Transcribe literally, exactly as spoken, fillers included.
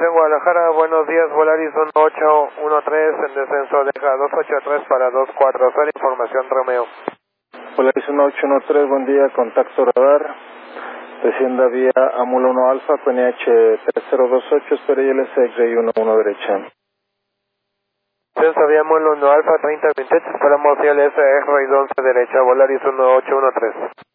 en Guadalajara, buenos días, Volaris uno ocho uno tres, en descenso deja dos ocho tres para dos cuatro, sale información Romeo. Volaris uno ocho uno tres, buen día, contacto radar, descienda vía Amulo uno Alfa, P N H tres cero dos ocho, espere I L S X-Ray uno uno derecha. Descenso vía Amulo uno Alfa treinta veintiocho, esperamos I L S X-Ray once derecha, Volaris uno ocho uno tres.